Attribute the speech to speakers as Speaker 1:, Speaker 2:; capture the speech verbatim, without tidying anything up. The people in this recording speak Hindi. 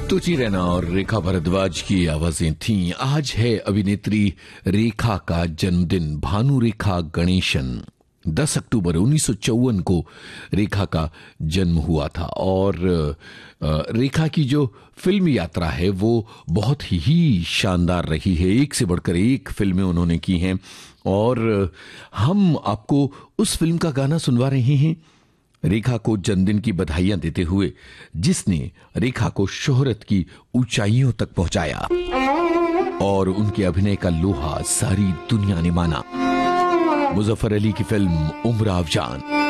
Speaker 1: तुची रैना और रेखा भारद्वाज की आवाजें थीं। आज है अभिनेत्री रेखा का जन्मदिन। भानु रेखा गणेशन। दस अक्टूबर उन्नीस सौ चौवन को रेखा का जन्म हुआ था और रेखा की जो फिल्म यात्रा है वो बहुत ही शानदार रही है। एक से बढ़कर एक फिल्में उन्होंने की हैं और हम आपको उस फिल्म का गाना सुनवा रहे हैं रेखा को जन्मदिन की बधाइयां देते हुए, जिसने रेखा को शोहरत की ऊंचाइयों तक पहुंचाया और उनके अभिनय का लोहा सारी दुनिया ने माना। मुजफ्फर अली की फिल्म उम्र आफजान।